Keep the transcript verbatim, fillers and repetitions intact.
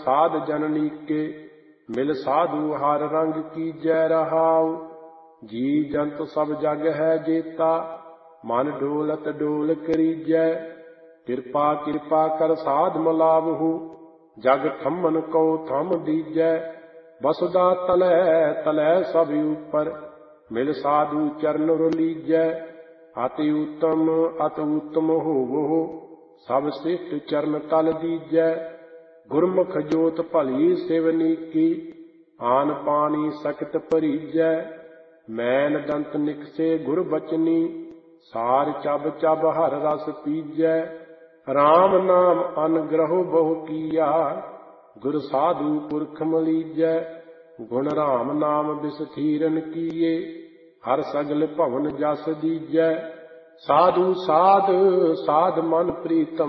साध जननी के मिल साधु हर रंग कीजै रहाउ। जी जंत सब जग है जेता मन डोलत डोल करीजै। किरपा किरपा कर साध मलावहु जग थमन को थम दीजै। बसदा तलै तलै सब ऊपर मिल साधु चरण रलीजै। अति उत्तम अति उत्तम होवो सब श्रेष्ठ चरण तल दीजै। गुरमुख जोत भली सेवनी की आन पानी सकत भरीजै। मैन दंत निकसे गुर बचनी सार चब चब हर रस पीजै। राम नाम अनुग्रह बहु किया गुर साधु पुरख मलीजै। गुण राम नाम बिसथीरन किए हर सगल भवन जस दीजै। साधु साध साध मन प्रीतम